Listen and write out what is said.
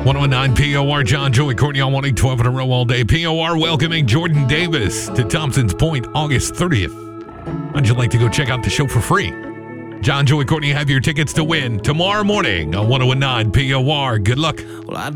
109 POR, John, Joey, Courtney on 1-8-12 in a row all day. POR welcoming Jordan Davis to Thompson's Point August 30th. How'd you like to go check out the show for free? John, Joey, Courtney have your tickets to win tomorrow morning on 109 POR. Good luck. Well,